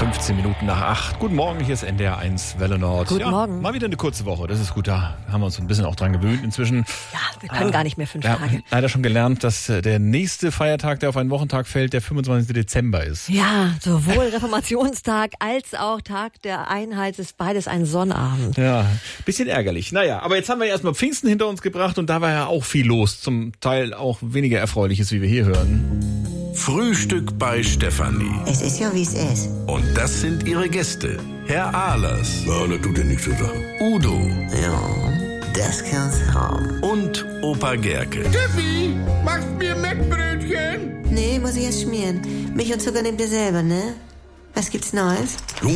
15 Minuten nach 8. Guten Morgen, hier ist NDR 1 Welle Nord. Guten Morgen. Mal wieder eine kurze Woche, das ist gut, da haben wir uns ein bisschen auch dran gewöhnt inzwischen. Ja, wir können gar nicht mehr 5 Ja, Tage. leider schon gelernt, dass der nächste Feiertag, der auf einen Wochentag fällt, der 25. Dezember ist. Ja, sowohl Reformationstag als auch Tag der Einheit ist beides ein Sonnabend. Ja, bisschen ärgerlich. Naja, aber jetzt haben wir erstmal Pfingsten hinter uns gebracht und da war ja auch viel los, zum Teil auch weniger Erfreuliches, wie wir hier hören. Frühstück bei Stefanie. Es ist ja, wie es ist. Und das sind ihre Gäste. Herr Ahlers. Ja, das tut ja nichts zur Sache. Udo Ja, das kann's haben. und Opa Gerke. Steffi, machst mir Mettbrötchen? Nee, muss ich erst schmieren. Milch und Zucker nehmt ihr selber, ne? Was gibt's Neues?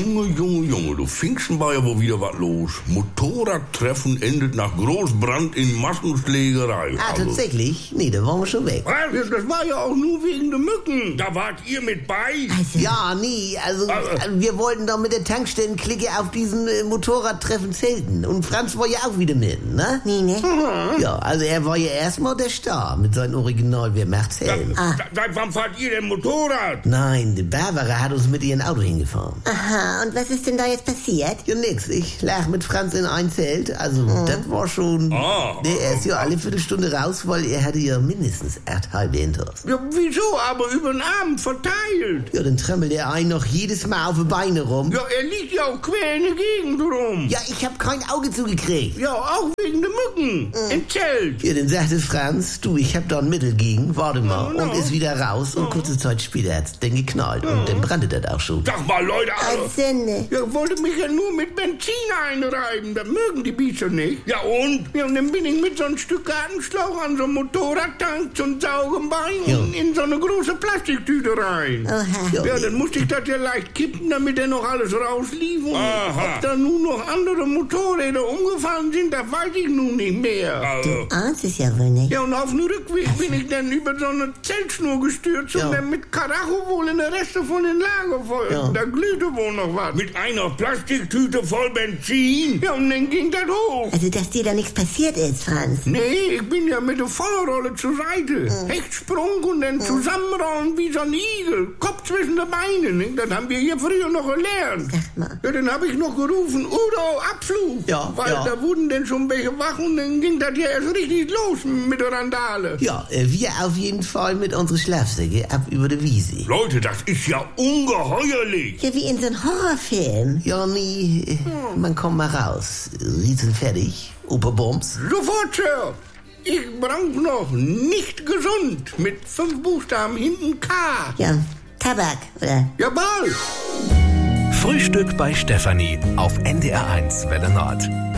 Junge, du Pfingsten war ja wohl wieder was los. Motorradtreffen endet nach Großbrand in Massenschlägerei. Ah, tatsächlich? Nee, da waren wir schon weg. Was? Das war ja auch nur wegen der Mücken. Da wart ihr mit bei? Also, ja, nee, also wir wollten doch mit der Tankstellenklicke auf diesen Motorradtreffen zelten. Und Franz war ja auch wieder mit, ne? Nee, ne? Ja, also er war ja erstmal der Star mit seinem Original Wer macht's Helm. Seit wann fahrt ihr denn Motorrad? Nein, die Barbara hat uns mit ihrem Auto hingefahren. Aha, und was ist denn da jetzt passiert? Ja, nix. Ich lag mit Franz in ein Zelt. Also, das war schon... Nee, er ist ja alle Viertelstunde raus, weil er hatte ja mindestens 8 halbe Intos. Ja, wieso? Aber über den Abend verteilt. Ja, dann trammelt er einen noch jedes Mal auf die Beine rum. Ja, er liegt ja auch quer in der Gegend rum. Ja, ich hab kein Auge zugekriegt. Ja, auch wegen der Mücken. Im Zelt. Ja, dann sagte Franz, du, ich hab da ein Mittel gegen, warte mal. Ja, Und ist wieder raus und kurze Zeit später hat's dann geknallt. Und dann brannte das auch schon. Sag mal, Leute, Sünde. ja, wollte mich ja nur mit Benzin einreiben. Das mögen die Biester nicht. Ja, und? Ja, und dann bin ich mit so einem Stück Gartenschlauch an so einem Motorradtank zum Saugenbein in so eine große Plastiktüte rein. Oha. Ja, dann musste ich das ja leicht kippen, damit er noch alles rauslief. Und ob da nun noch andere Motorräder umgefallen sind, das weiß ich nun nicht mehr. Du ahnst es ja wohl nicht. Ja, und auf dem Rückweg bin ich dann über so eine Zeltschnur gestürzt und dann mit Karacho wohl in der Reste von den Lagerfeuern. Ja. Da glühte wohl noch was. Mit einer Plastiktüte voll Benzin. Ja, und dann ging das hoch. Also, dass dir da nichts passiert ist, Franz. Nee, ich bin ja mit der Feuerrolle zur Seite. Hechtsprung und dann zusammenrollen wie so ein Igel. Kopf zwischen den Beinen. Ne? Das haben wir hier früher noch gelernt. Sag mal. Ja, dann habe ich noch gerufen, Udo, Abflug. Ja, Weil ja. da wurden dann schon welche wach und dann ging das ja erst richtig los mit der Randale. Ja, wir auf jeden Fall mit unseren Schlafsäcke ab über die Wiese. Leute, das ist ja ungeheuerlich. Ja, wie in so einem Horrorfilm. Ja, nee, man kommt mal raus. Riesen fertig, Operbums. Sofort, Sir. Ich brauch noch nicht gesund mit 5 Buchstaben hinten K. Ja, Tabak, oder? Jawohl. Frühstück bei Stefanie auf NDR 1 Welle Nord.